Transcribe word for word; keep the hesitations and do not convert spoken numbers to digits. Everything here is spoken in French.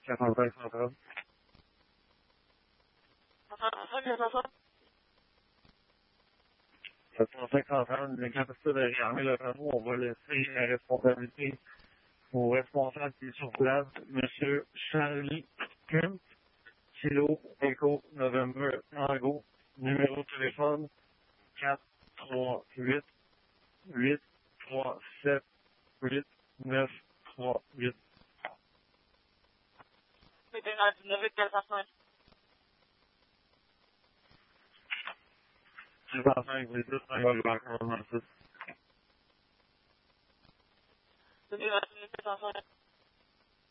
quarante-cinq cent trente. sept cent cinq cent trente, l'incapacité de réarmer le panneau, on va laisser la responsabilité au responsable qui est sur place, M. Charlie Kemp, Kilo, Echo, November, Tango, numéro de téléphone quatre trois huit huit trois sept huit neuf trois huit. C'était dans dix-neuf quatre cent cinq. six cent cinq, les deux, cinq, le balcon, C'était dans dix-neuf quatre cent cinq.